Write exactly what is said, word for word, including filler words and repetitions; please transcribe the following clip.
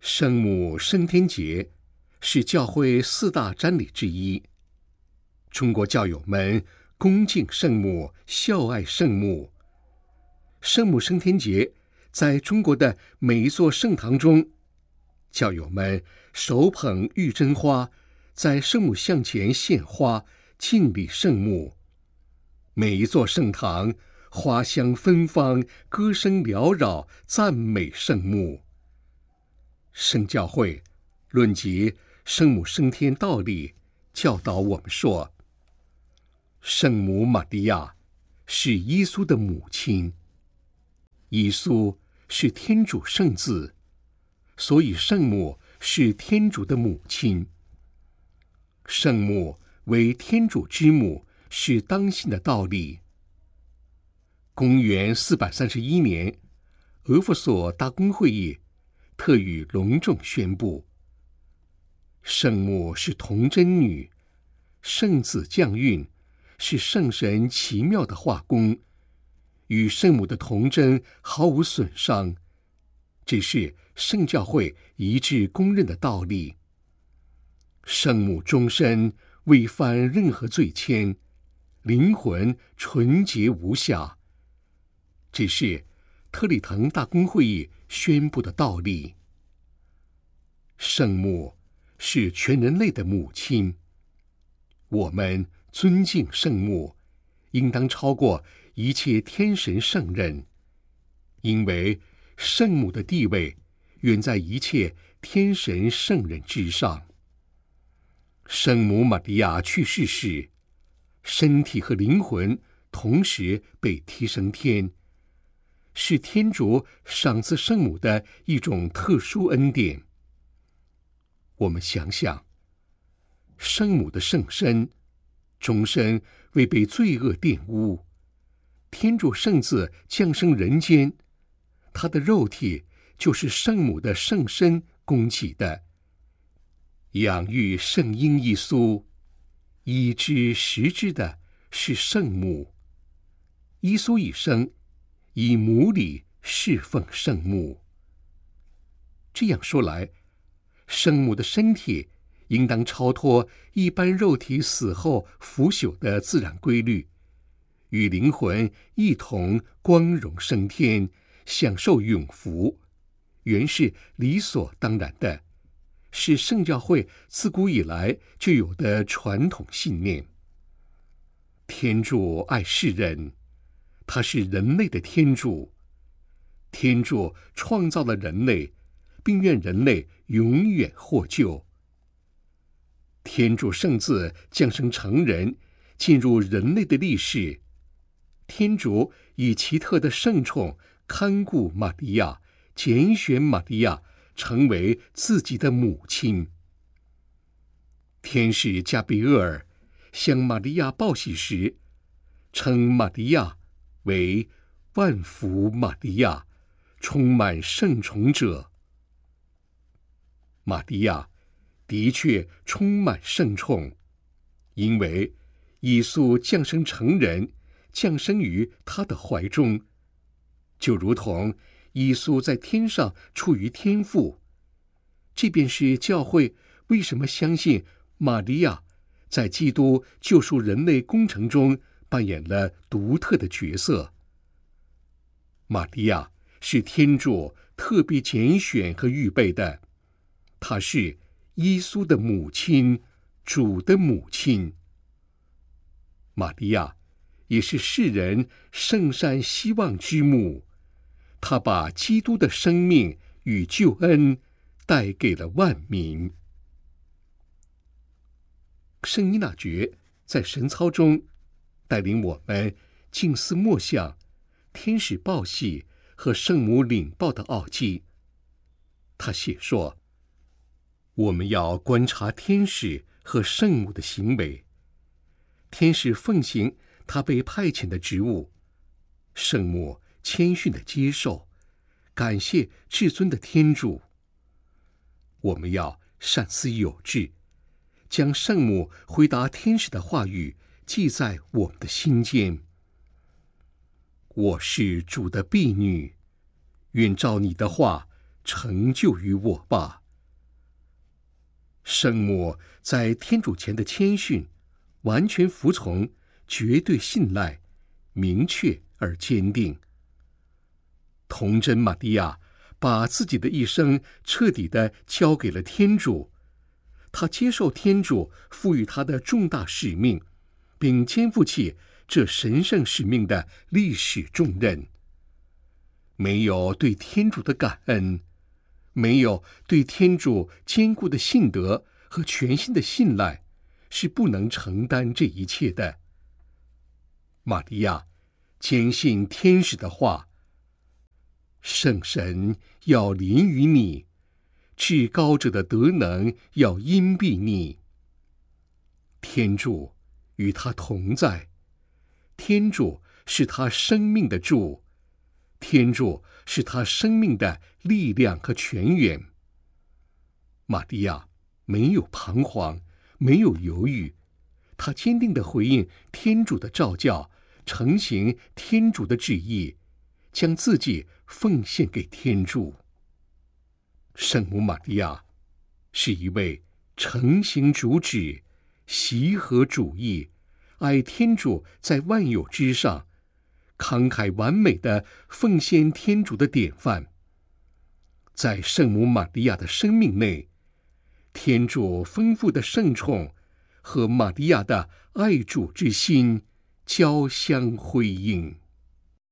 圣母升天节是教会四大瞻礼之一。中国教友们恭敬圣母，孝爱圣母。圣母升天节在中国的每一座圣堂中，教友们手捧玉珍花，在圣母像前献花，敬礼圣母。每一座圣堂花香芬芳，歌声缭绕，赞美圣母。圣教会论及圣母升天道理，教导我们说，圣母玛利亚是耶稣的母亲，耶稣是天主圣子，所以圣母是天主的母亲。圣母为天主之母，是当信的道理。公元四百三十一年，俄弗所大公会议特予隆重宣布，圣母是童贞女，圣子降孕是圣神奇妙的化工，与圣母的童贞毫无损伤，这是圣教会一致公认的道理。圣母终身未犯任何罪愆，灵魂纯洁无瑕，这是特里滕大公会议宣布的道理。圣母是全人类的母亲，我们尊敬圣母，应当超过一切天神圣人，因为圣母的地位远在一切天神圣人之上。圣母玛利亚去世时，身体和灵魂同时被提升天，是天主赏赐圣母的一种特殊恩典。我们想想，圣母的圣身终身未被罪恶玷污，天主圣子降生人间，他的肉体就是圣母的圣身供给的。养育圣婴耶稣，医治食之的是圣母。耶稣一生以母礼侍奉圣母。这样说来，圣母的身体应当超脱一般肉体死后腐朽的自然规律，与灵魂一同光荣升天，享受永福，原是理所当然的，是圣教会自古以来就有的传统信念。天主爱世人，他是人类的天主，天主创造了人类，并愿人类永远获救。天主圣子降生成人，进入人类的历史，天主以奇特的圣宠看顾玛利亚，拣选玛利亚成为自己的母亲。天使加俾厄尔向玛利亚报喜时，称玛利亚为万福玛利亚，充满圣宠者。玛利亚的确充满圣宠，因为耶稣降生成人，降生于他的怀中，就如同耶稣在天上出于天父。这便是教会为什么相信玛利亚在基督救赎人类工程中扮演了独特的角色。玛利亚是天主特别拣选和预备的，她是耶稣的母亲，主的母亲。玛利亚也是世人圣善希望之母，她把基督的生命与救恩带给了万民。圣依纳爵在神操中带领我们静思默想天使报喜和圣母领报的奥迹。他写说，我们要观察天使和圣母的行为。天使奉行他被派遣的职务，圣母谦逊地接受，感谢至尊的天主。我们要善思有志，将圣母回答天使的话语记在我们的心间。我是主的婢女，愿照你的话成就于我吧。圣母在天主前的谦逊，完全服从，绝对信赖，明确而坚定。童真玛利亚把自己的一生彻底地交给了天主，她接受天主赋予她的重大使命，并肩负起这神圣使命的历史重任。没有对天主的感恩，没有对天主坚固的信德和全心的信赖，是不能承担这一切的。玛利亚坚信天使的话，圣神要临于你，至高者的德能要荫庇你。天主与他同在，天主是他生命的主，天主是他生命的力量和泉源。玛利亚没有彷徨，没有犹豫，她坚定地回应天主的召叫，承行天主的旨意，将自己奉献给天主。圣母玛利亚是一位承行主旨、习合主义、爱天主在万有之上，慷慨完美的奉献天主的典范。在圣母玛利亚的生命内，天主丰富的圣宠和玛利亚的爱主之心交相辉映。